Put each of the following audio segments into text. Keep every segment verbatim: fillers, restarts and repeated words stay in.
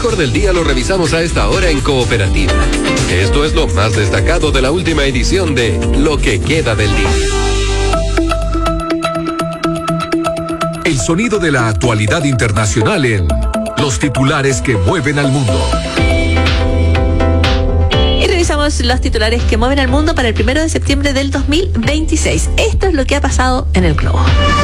mejor del día lo revisamos a esta hora en Cooperativa. Esto es lo más destacado de la última edición de Lo que queda del día. El sonido de la actualidad internacional en Los titulares que mueven al mundo. Y revisamos los titulares que mueven al mundo para el primero de septiembre del dos mil veintiséis. Esto es lo que ha pasado en el globo.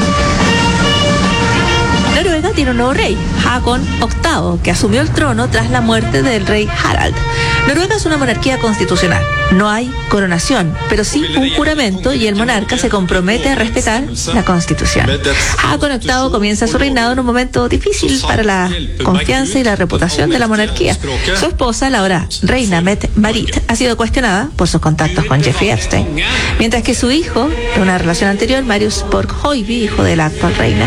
Noruega tiene un nuevo rey, Håkon octavo, que asumió el trono tras la muerte del rey Harald. Noruega es una monarquía constitucional. No hay coronación, pero sí un juramento y el monarca se compromete a respetar la Constitución. Håkon octavo comienza su reinado en un momento difícil para la confianza y la reputación de la monarquía. Su esposa, la ahora reina Mette-Marit, ha sido cuestionada por sus contactos con Jeffrey Epstein, mientras que su hijo, de una relación anterior, Marius Borg-Høiby, hijo de la actual reina,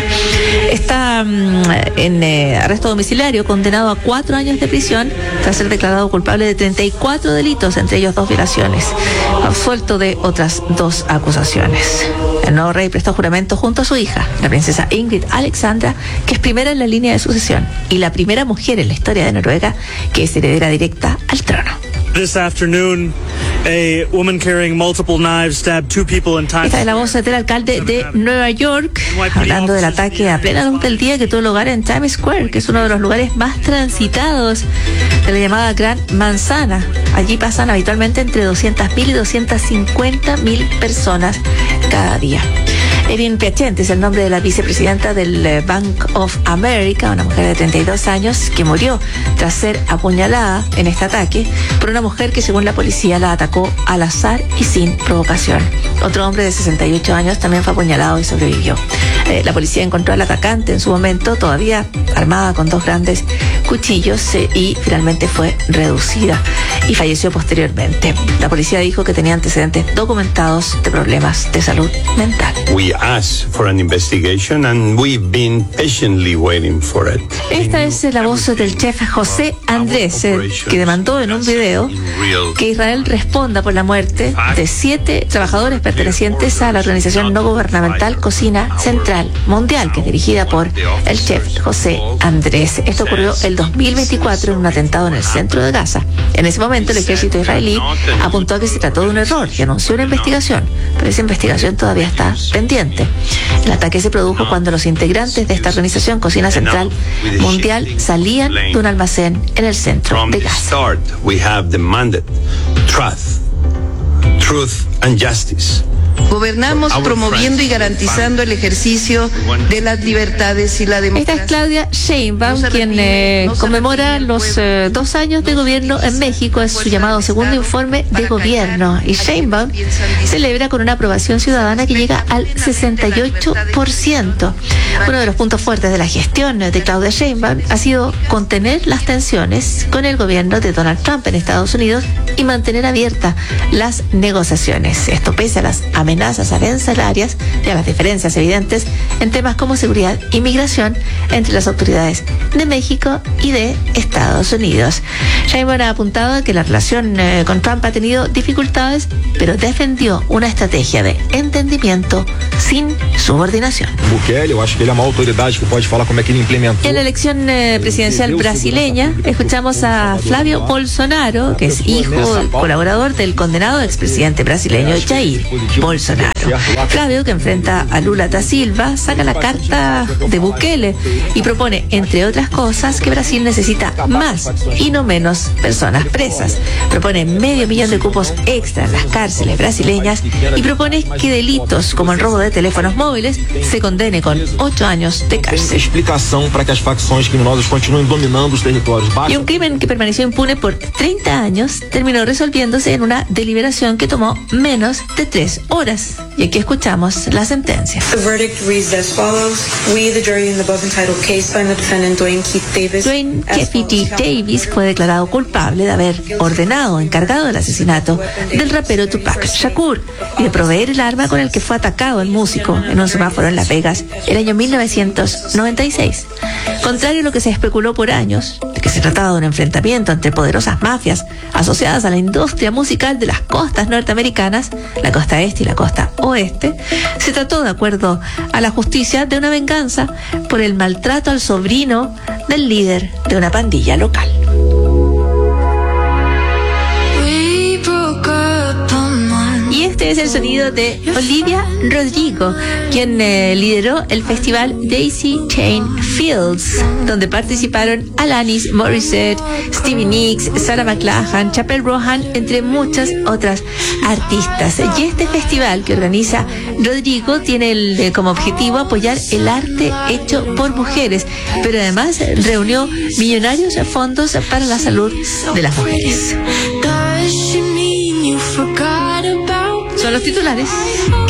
está um, en eh, arresto domiciliario, condenado a cuatro años de prisión tras ser declarado culpable de treinta y cuatro delitos, entre ellos dos violaciones, absuelto de otras dos acusaciones. El nuevo rey prestó juramento junto a su hija, la princesa Ingrid Alexandra, que es primera en la línea de sucesión y la primera mujer en la historia de Noruega que es heredera directa al trono. This afternoon, a woman carrying multiple knives stabbed two people in Times. Esta es la voz del alcalde de Nueva York, hablando del ataque a plena luz del día que tuvo lugar en Times Square, que es uno de los lugares más transitados de la llamada Gran Manzana. Allí pasan habitualmente entre doscientas mil y doscientas cincuenta mil personas cada día. Erin Piacente es el nombre de la vicepresidenta del Bank of America, una mujer de treinta y dos años que murió tras ser apuñalada en este ataque por una mujer que, según la policía, la atacó al azar y sin provocación. Otro hombre de sesenta y ocho años también fue apuñalado y sobrevivió. Eh, la policía encontró al atacante en su momento, todavía armada con dos grandes cuchillos, eh, y finalmente fue reducida y falleció posteriormente. La policía dijo que tenía antecedentes documentados de problemas de salud mental. We asked for an investigation and we've been patiently waiting for it. Esta es la voz del chef José Andrés, eh, que demandó en un video que Israel responda por la muerte de siete trabajadores pertenecientes a la organización no gubernamental Cocina Central Mundial, que es dirigida por el chef José Andrés. Esto ocurrió el dos mil veinticuatro en un atentado en el centro de Gaza. En ese momento el ejército israelí apuntó a que se trató de un error y anunció una investigación, pero esa investigación todavía está pendiente. El ataque se produjo cuando los integrantes de esta organización Cocina Central Mundial salían de un almacén en el centro de Gaza. Truth and justice. Gobernamos promoviendo y garantizando el ejercicio de las libertades y la democracia. Esta es Claudia Sheinbaum, quien eh, conmemora los eh, dos años de gobierno en México. Es su llamado segundo informe de gobierno. Y Sheinbaum celebra con una aprobación ciudadana que llega al sesenta y ocho por ciento. Uno de los puntos fuertes de la gestión de Claudia Sheinbaum ha sido contener las tensiones con el gobierno de Donald Trump en Estados Unidos y mantener abiertas las negociaciones. Esto pese a las amenazas arancelarias y a las diferencias evidentes en temas como seguridad y migración entre las autoridades de México y de Estados Unidos. Sheinbaum ha apuntado a que la relación eh, con Trump ha tenido dificultades, pero defendió una estrategia de entendimiento sin subordinación. Bukele, eu acho que ele é uma autoridade que pode falar como é que ele implementou. En la elección eh, presidencial brasileña escuchamos a Flávio Bolsonaro, que es hijo, colaborador del condenado expresidente brasileño Jair Bolsonaro. Flávio, que enfrenta a Lula da Silva, saca la carta de Bukele y propone, entre otras cosas, que Brasil necesita más y no menos personas presas. Propone medio millón de cupos extra en las cárceles brasileñas y propone que delitos como el robo de teléfonos móviles se condene con ocho años de cárcel. Explicação para que as facções criminosas continuem dominando os territórios. Y un crimen que permaneció impune por treinta años terminó resolviéndose en una deliberación que tomó menos de tres horas. Y aquí escuchamos la sentencia. The verdict reads as follows. We, the jury in the above entitled case, find the defendant Dwayne Keith Davis. Dwayne Keith Davis fue declarado culpable de haber ordenado, encargado del asesinato del rapero Tupac Shakur y de proveer el arma con el que fue atacado el músico en un semáforo en Las Vegas el año mil novecientos noventa y seis. Contrario a lo que se especuló por años, de que se trataba de un enfrentamiento entre poderosas mafias asociadas a la industria musical de las costas norteamericanas, la costa este y la costa oeste, se trató, de acuerdo a la justicia, de una venganza por el maltrato al sobrino del líder de una pandilla local. Este es el sonido de Olivia Rodrigo, quien eh, lideró el festival Daisy Chain Fields, donde participaron Alanis Morissette, Stevie Nicks, Sarah McLachlan, Chappell Roan, entre muchas otras artistas. Y este festival que organiza Rodrigo tiene el, eh, como objetivo apoyar el arte hecho por mujeres, pero además reunió millonarios fondos para la salud de las mujeres. Son los titulares.